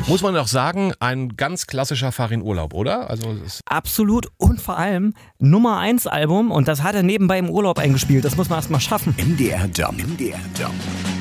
Muss man doch sagen, ein ganz klassischer Farin-Urlaub, oder? Also Absolut und vor allem Nummer 1 Album und das hat er nebenbei im Urlaub eingespielt. Das muss man erst mal schaffen. MDR Jump.